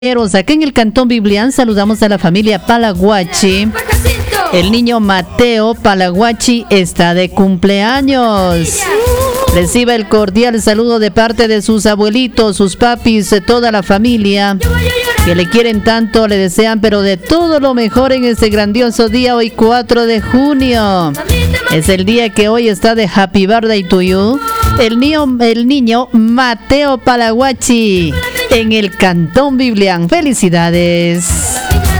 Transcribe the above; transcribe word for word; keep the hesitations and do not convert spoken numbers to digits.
Acá en el Cantón Biblián saludamos a la familia Palaguachi. El niño Mateo Palaguachi está de cumpleaños. Reciba el cordial saludo de parte de sus abuelitos, sus papis, de toda la familia que le quieren tanto, le desean pero de todo lo mejor en este grandioso día, hoy cuatro de junio. Es el día que hoy está de Happy Birthday to you. El niño, el niño Mateo Palaguachi en el Cantón Biblián. ¡Felicidades!